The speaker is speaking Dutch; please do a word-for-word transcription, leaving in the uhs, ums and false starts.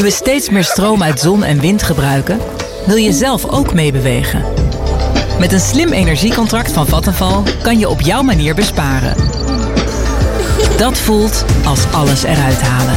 we steeds meer stroom uit zon en wind gebruiken, wil je zelf ook meebewegen. Met een slim energiecontract van Vattenfall kan je op jouw manier besparen. Dat voelt als alles eruit halen.